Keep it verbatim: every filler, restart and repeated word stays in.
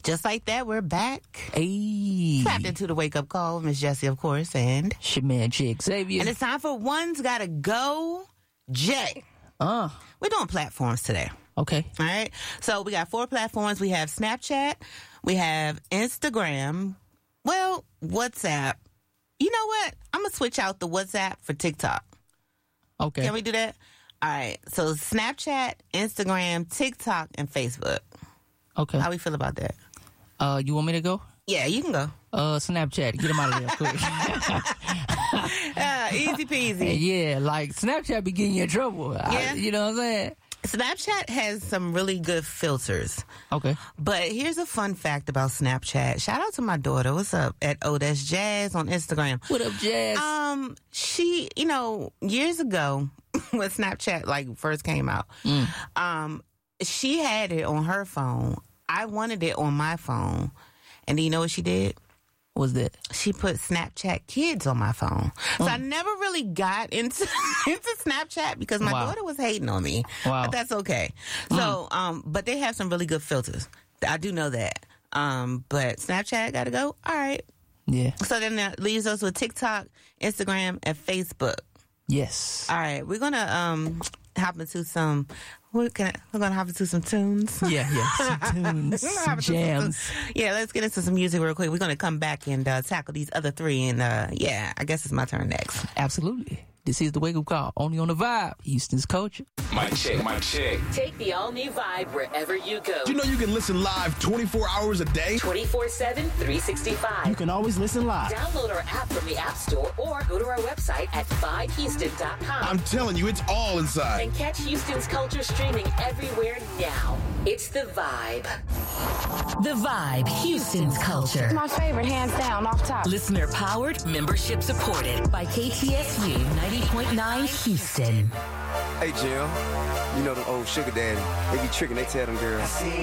Just like that, we're back. Hey. Tapped into the wake-up call. Miss Jessie, of course, and... It's your man, Jay Xavier. And it's time for One's Gotta Go, Jay. Uh. We're doing platforms today. Okay. All right? So we got four platforms. We have Snapchat. We have Instagram. Well, WhatsApp. You know what? I'm going to switch out the WhatsApp for TikTok. Okay. Can we do that? All right. So Snapchat, Instagram, TikTok, and Facebook. Okay. How we feel about that? Uh, you want me to go? Yeah, you can go. Uh, Snapchat. Get them out of there quick. uh, easy peasy. Yeah, like Snapchat be getting you in trouble. Yeah. I, you know what I'm saying? Snapchat has some really good filters. Okay. But here's a fun fact about Snapchat. Shout out to my daughter. What's up? At Oh That's Jazz on Instagram. What up, Jazz? Um, she, you know, years ago when Snapchat like first came out, mm. um, she had it on her phone. I wanted it on my phone. And do you know what she did? What was that? She put Snapchat Kids on my phone. So mm. I never really got into into Snapchat because my wow. daughter was hating on me. Wow. But that's okay. Mm. So, um, but they have some really good filters. I do know that. Um, but Snapchat got to go. All right. Yeah. So then that leaves us with TikTok, Instagram, and Facebook. Yes. All right. We're going to um, hop into some... We're gonna, we're gonna hop into some tunes. Yeah, yeah, some tunes, some jams. Some, yeah, let's get into some music real quick. We're gonna come back and uh, tackle these other three, and uh, yeah, I guess it's my turn next. Absolutely. This is the Wake Up Call, only on the Vibe, Houston's culture. Mic check, mic check. Take the all-new Vibe wherever you go. You know you can listen live twenty-four hours a day? twenty-four seven, three sixty-five. You can always listen live. Download our app from the App Store or go to our website at vibe houston dot com. I'm telling you, it's all inside. And catch Houston's culture streaming everywhere now. It's The Vibe. The Vibe, Houston's culture. My favorite, hands down, off top. Listener powered, membership supported by K T S U ninety point nine Houston. Hey, Jim. You know them old sugar daddy. They be tricking, they tell them girls,